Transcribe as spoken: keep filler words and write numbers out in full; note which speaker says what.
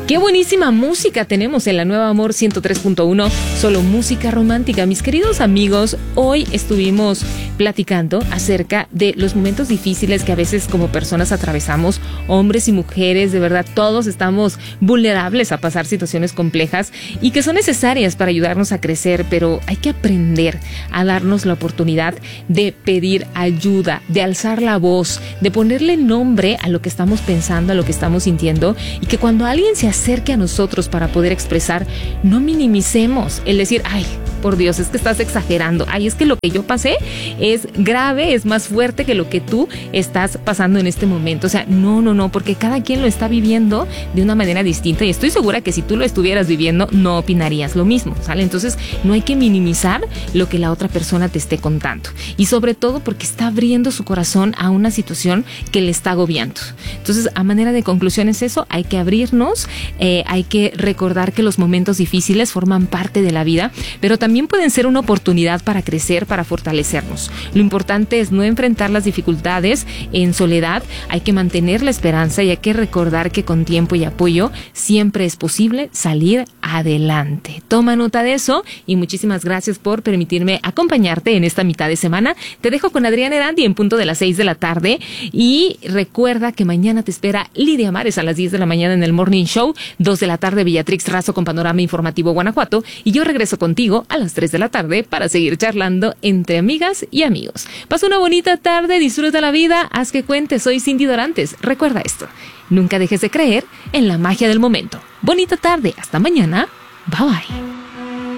Speaker 1: Qué buenísima música tenemos en la Nueva Amor ciento tres punto uno, solo música romántica. Mis queridos amigos, hoy estuvimos platicando acerca de los momentos difíciles que a veces como personas atravesamos, hombres y mujeres, de verdad todos estamos vulnerables a pasar situaciones complejas y que son necesarias para ayudarnos a crecer, pero hay que aprender a darnos la oportunidad de pedir ayuda, de alzar la voz, de ponerle nombre a lo que estamos pensando, a lo que estamos sintiendo, y que cuando alguien se acerque a nosotros para poder expresar, no minimicemos el decir, ay, por Dios, es que estás exagerando, ay, es que lo que yo pasé es grave, es más fuerte que lo que tú estás pasando en este momento. O sea, no, no, no, porque cada quien lo está viviendo de una manera distinta y estoy segura que si tú lo estuvieras viviendo no opinarías lo mismo, ¿sale? Entonces no hay que minimizar lo que la otra persona te esté contando, y sobre todo porque está abriendo su corazón a una situación que le está agobiando. Entonces, a manera de conclusión es eso, hay que abrirnos, eh, hay que recordar que los momentos difíciles forman parte de la vida, pero también pueden ser una oportunidad para crecer, para fortalecernos. Lo importante es no enfrentar las dificultades en soledad, hay que mantener la esperanza y hay que recordar que con tiempo y apoyo siempre es posible salir adelante. Toma nota de eso y muchísimas gracias por permitirme acompañarte en esta mitad de semana. Te dejo con Adriana Erandi en punto de las seis de la tarde y recuerda que mañana te espera Lidia Mares a las diez de la mañana en el Morning Show, dos de la tarde Beatrix Razo con Panorama Informativo Guanajuato, y yo regreso contigo a las tres de la tarde para seguir charlando entre amigas y amigos. Pasa una bonita tarde, disfruta la vida, haz que cuente. Soy Cindy Dorantes. Recuerda esto, nunca dejes de creer en la magia del momento. Bonita tarde, hasta mañana, bye bye.